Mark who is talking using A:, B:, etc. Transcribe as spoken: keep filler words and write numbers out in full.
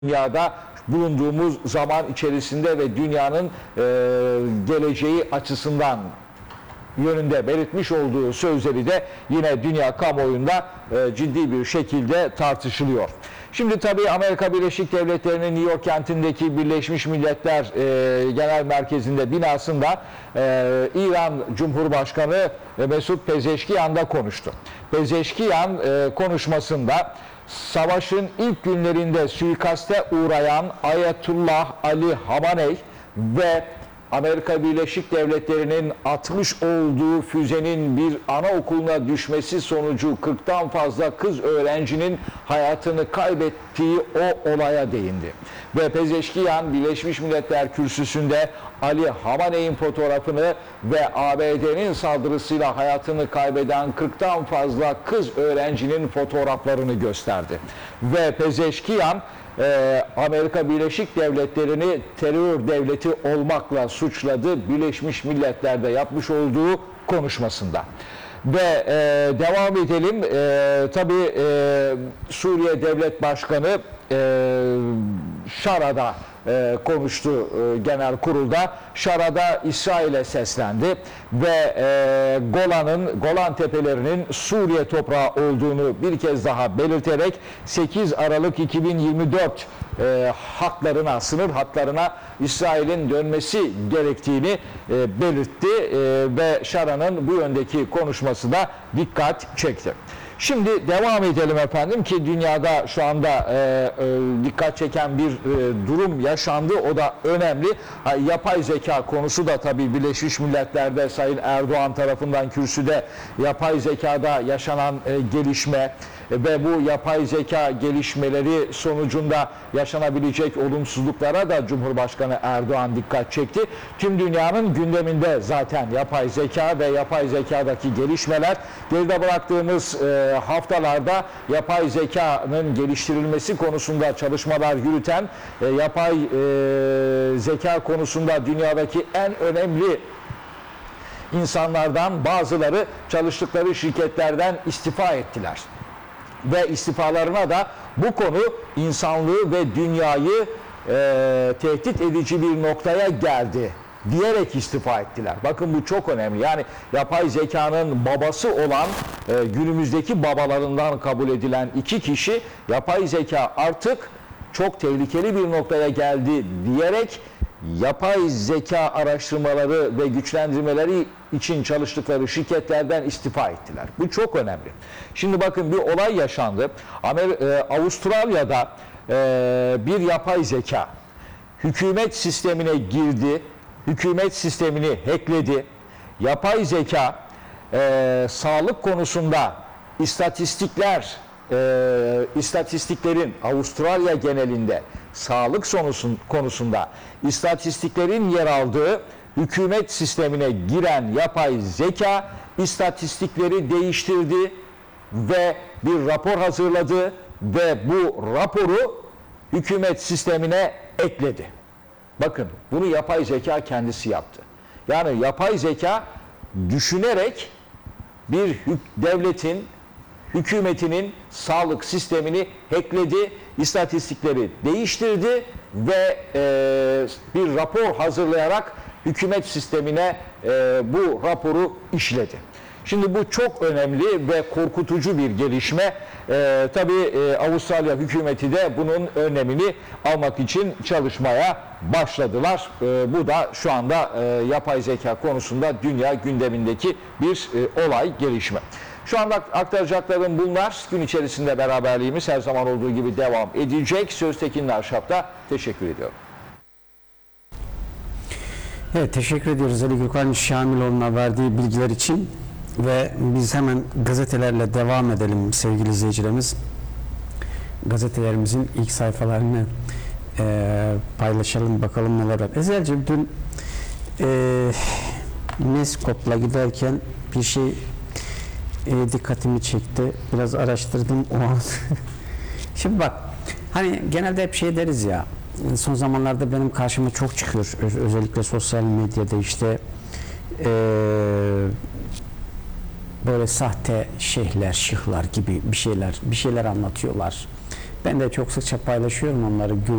A: dünyada bulunduğumuz zaman içerisinde ve dünyanın e, geleceği açısından yönünde belirtmiş olduğu sözleri de yine dünya kamuoyunda e, ciddi bir şekilde tartışılıyor. Şimdi tabii Amerika Birleşik Devletleri'nin New York kentindeki Birleşmiş Milletler e, Genel Merkezi'nde binasında e, İran Cumhurbaşkanı Mesut Pezeşkiyan da konuştu. Pezeşkiyan e, konuşmasında savaşın ilk günlerinde suikaste uğrayan Ayetullah Ali Hamenei ve Amerika Birleşik Devletleri'nin atmış olduğu füzenin bir anaokuluna düşmesi sonucu kırktan fazla kız öğrencinin hayatını kaybettiği o olaya değindi. Ve Pezeşkiyan Birleşmiş Milletler Kürsüsü'nde Ali Hamenei'nin fotoğrafını ve A B D'nin saldırısıyla hayatını kaybeden kırktan fazla kız öğrencinin fotoğraflarını gösterdi. Ve Pezeşkiyan Amerika Birleşik Devletleri'ni terör devleti olmakla suçladı Birleşmiş Milletler'de yapmış olduğu konuşmasında. Ve e, devam edelim. E, tabii e, Suriye Devlet Başkanı e, Şara'da e, konuştu e, genel kurulda. Şara'da İsrail'e seslendi ve e, Golan'ın, Golan Tepelerinin Suriye toprağı olduğunu bir kez daha belirterek sekiz Aralık iki bin yirmi dört e, haklarına, sınır hatlarına İsrail'in dönmesi gerektiğini e, belirtti e, ve Şara'nın bu yöndeki konuşması da dikkat çekti. Şimdi devam edelim efendim ki dünyada şu anda e, e, dikkat çeken bir e, durum yaşandı. O da önemli. Ha, yapay zeka konusu da tabii Birleşmiş Milletler'de Sayın Erdoğan tarafından kürsüde yapay zekada yaşanan e, gelişme ve bu yapay zeka gelişmeleri sonucunda yaşanabilecek olumsuzluklara da Cumhurbaşkanı Erdoğan dikkat çekti. Tüm dünyanın gündeminde zaten yapay zeka ve yapay zekadaki gelişmeler. Geride bıraktığımız e, haftalarda yapay zekanın geliştirilmesi konusunda çalışmalar yürüten, e, yapay e, zeka konusunda dünyadaki en önemli insanlardan bazıları çalıştıkları şirketlerden istifa ettiler. Ve istifalarına da bu konu insanlığı ve dünyayı e, tehdit edici bir noktaya geldi diyerek istifa ettiler. Bakın bu çok önemli. Yani yapay zekanın babası olan e, günümüzdeki babalarından kabul edilen iki kişi yapay zeka artık çok tehlikeli bir noktaya geldi diyerek yapay zeka araştırmaları ve güçlendirmeleri için çalıştıkları şirketlerden istifa ettiler. Bu çok önemli. Şimdi bakın bir olay yaşandı. Amer e, Avustralya'da e, bir yapay zeka hükümet sistemine girdi. Hükümet sistemini hackledi. Yapay zeka e, sağlık konusunda istatistikler e, istatistiklerin Avustralya genelinde sağlık sonusun, konusunda istatistiklerin yer aldığı hükümet sistemine giren yapay zeka istatistikleri değiştirdi ve bir rapor hazırladı ve bu raporu hükümet sistemine ekledi. Bakın bunu yapay zeka kendisi yaptı. Yani yapay zeka düşünerek bir devletin, hükümetinin sağlık sistemini hackledi, istatistikleri değiştirdi ve e, bir rapor hazırlayarak hükümet sistemine e, bu raporu işledi. Şimdi bu çok önemli ve korkutucu bir gelişme. E, tabii e, Avustralya hükümeti de bunun önlemini almak için çalışmaya başladılar. E, bu da şu anda e, yapay zeka konusunda dünya gündemindeki bir e, olay, gelişme. Şu anda aktaracaklarım bunlar. Gün içerisinde beraberliğimiz her zaman olduğu gibi devam edecek. Söz Tekin Narşap'ta. Teşekkür ediyorum.
B: Evet, teşekkür ediyoruz Ali Gökhan Şamiloğlu'na verdiği bilgiler için ve biz hemen gazetelerle devam edelim sevgili izleyicilerimiz. Gazetelerimizin ilk sayfalarını e, paylaşalım, bakalım neler var. Ezel'cim dün e, Meskop'la giderken bir şey e, dikkatimi çekti. Biraz araştırdım o an. Şimdi bak, hani genelde hep şey deriz ya, son zamanlarda benim karşıma çok çıkıyor. Özellikle sosyal medyada işte e, böyle sahte şeyhler, şıhlar gibi bir şeyler bir şeyler anlatıyorlar. Ben de çok sıkça paylaşıyorum onları.